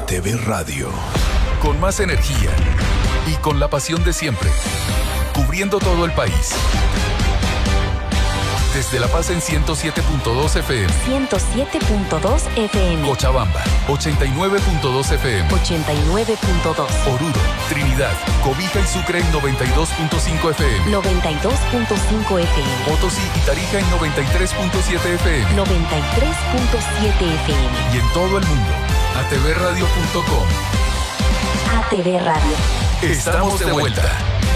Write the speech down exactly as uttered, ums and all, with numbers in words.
T V Radio. Con más energía y con la pasión de siempre. Cubriendo todo el país. Desde La Paz en ciento siete punto dos F M. ciento siete punto dos F M. Cochabamba, ochenta y nueve punto dos F M. ochenta y nueve punto dos. Oruro, Trinidad, Cobija y Sucre en noventa y dos punto cinco F M. noventa y dos punto cinco F M. Potosí y Tarija en noventa y tres punto siete F M. noventa y tres punto siete F M. Y en todo el mundo, a t v radio punto com. A T V Radio. Estamos de vuelta.